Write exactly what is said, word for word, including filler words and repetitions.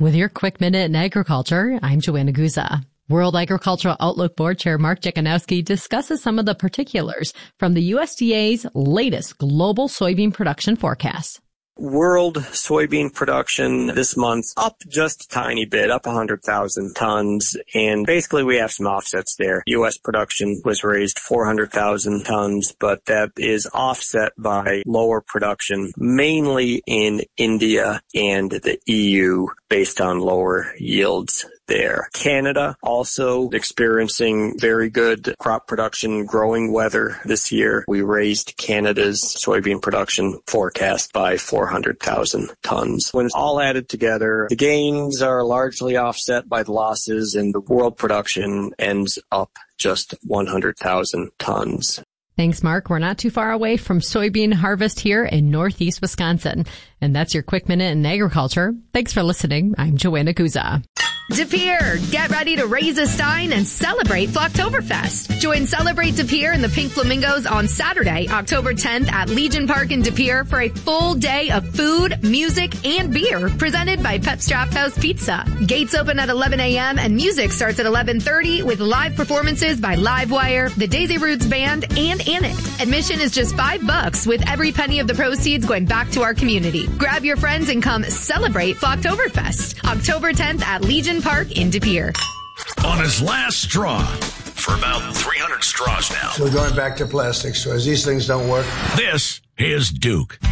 With your quick minute in agriculture, I'm Joanna Guza. World Agricultural Outlook Board Chair Mark Jekanowski discusses some of the particulars from the U S D A's latest global soybean production forecast. World soybean production this month up just a tiny bit, up one hundred thousand tons, and basically we have some offsets there. U S production was raised four hundred thousand tons, but that is offset by lower production, mainly in India and the E U, based on lower yields there. Canada also experiencing very good crop production, growing weather this year. We raised Canada's soybean production forecast by four hundred thousand tons. When it's all added together, the gains are largely offset by the losses, and the world production ends up just one hundred thousand tons. Thanks, Mark. We're not too far away from soybean harvest here in Northeast Wisconsin. And that's your quick minute in agriculture. Thanks for listening. I'm Joanna Guza. De Pere, get ready to raise a stein and celebrate Flocktoberfest. Join Celebrate De Pere and the Pink Flamingos on Saturday, October tenth at Legion Park in De Pere for a full day of food, music, and beer presented by Pep's Draft House Pizza. Gates open at eleven a.m. and music starts at eleven thirty with live performances by Livewire, the Daisy Roots Band, and Annick. Admission is just five bucks with every penny of the proceeds going back to our community. Grab your friends and come celebrate Flocktoberfest, October tenth at Legion Park in De Pere. On his last straw, for about three hundred straws now. We're going back to plastic straws. These things don't work. This is Duke.